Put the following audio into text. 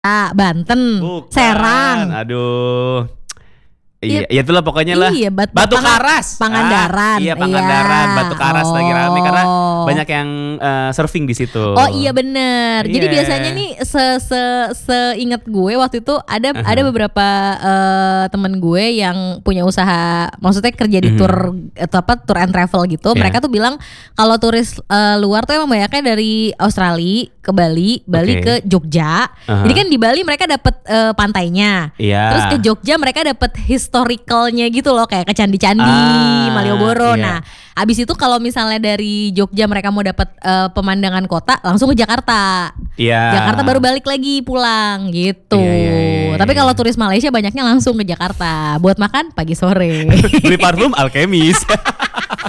Banten, Bukan. Serang. Aduh. Iya, ya itulah pokoknya lah. Iya, Batu Karas. Pangandaran. Iya, Pangandaran, Batu Karas lagi rame karena banyak yang surfing di situ. Oh iya bener. Jadi Iya. biasanya nih seingat gue waktu itu ada beberapa temen gue yang punya usaha, maksudnya kerja di tour atau tour and travel gitu. Yeah. Mereka tuh bilang kalau turis luar tuh emang banyaknya dari Australia ke Bali ke Jogja. Jadi kan di Bali mereka dapat pantainya. Iya. Terus ke Jogja mereka dapat historicalnya gitu loh, kayak ke candi-candi, Malioboro. Iya. Nah, abis itu kalau misalnya dari Jogja mereka mau dapat pemandangan kota, langsung ke Jakarta. Iya. Jakarta baru balik lagi pulang gitu. Iya. Tapi kalau turis Malaysia banyaknya langsung ke Jakarta buat makan pagi sore. Beli parfum Alkemis.